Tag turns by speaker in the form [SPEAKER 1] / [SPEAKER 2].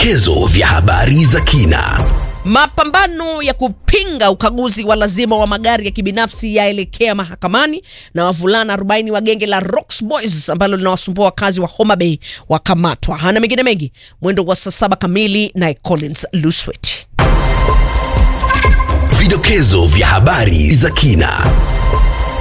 [SPEAKER 1] Vidokezo vya habari za kina.
[SPEAKER 2] Mapambano ya kupinga ukaguzi wa lazima wa magari ya kibinafsi yaelekea mahakamani, na wavulana 40 wa genge la Rocks Boys ambalo linawasumbua wakazi wa Homa Bay wakamatwa. Hana mengine mengi mwendo wa saa 7 kamili na Collins Luswet.
[SPEAKER 1] Vidokezo vya habari za kina.